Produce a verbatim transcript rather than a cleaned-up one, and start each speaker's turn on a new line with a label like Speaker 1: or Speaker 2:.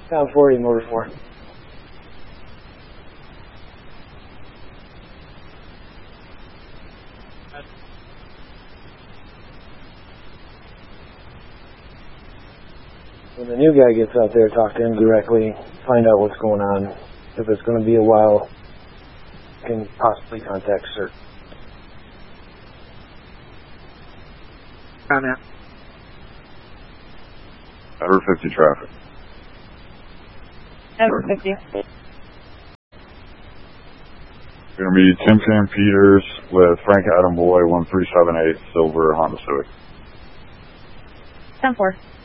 Speaker 1: Sound forty, motor four. When the new guy gets out there, talk to him directly, find out what's going on. If it's going to be a while, you can possibly contact C E R T.
Speaker 2: On that.
Speaker 3: Edward fifty traffic.
Speaker 4: Edward fifty.
Speaker 3: Going to be Tim Sam Peters with Frank Adam Boy, one three seven eight, Silver Honda Civic.
Speaker 4: ten four.